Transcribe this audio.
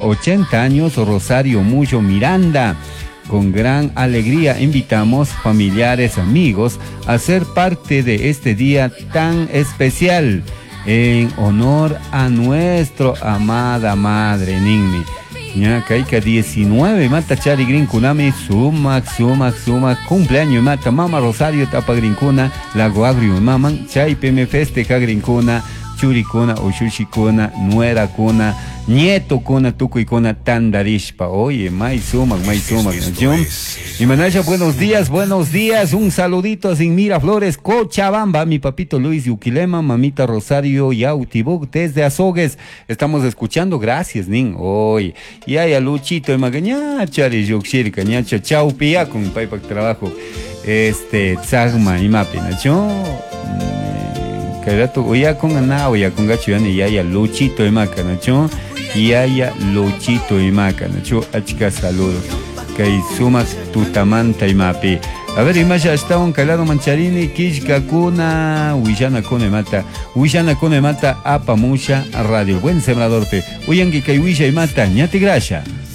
80 años Rosario Muyo Miranda. Con gran alegría invitamos familiares, amigos a ser parte de este día tan especial en honor a nuestro amada madre Ninmi. Ya kaika 19 mata chari grinkunami sumak cumpleaños mata mama Rosario tapa grinkuna lago agrio maman chaype me festeja grinkuna churikuna ushushikuna nuerakuna nietukuna tukuykuna tandarishpa. Oye, may sumak ¿no? Y Manaya, buenos días, un saludito a Sin Miraflores, Cochabamba, mi papito Luis Yuquilema, mamita Rosario Yautibuk, desde Azogues, estamos escuchando, gracias, Nin, hoy, y hay a Luchito de Magaña, Chari Yuxir, Cañacha, Chaupia, con mi paipa que trabajo, Tzagma y Mapina, yo, Carato, oya con Ana, oya con Gachuyani, y hay a Luchito de Macana, yo, y haya Luchito y Macana, yo, achika saludos. Kay sumas tutamanta y mapi. A ver, imaya estaban calado mancharini, kishka kuna, wishana kone mata, apa musha radio. Buen sembrador pe. Uyangi kay wisha y mata, ñati grasha.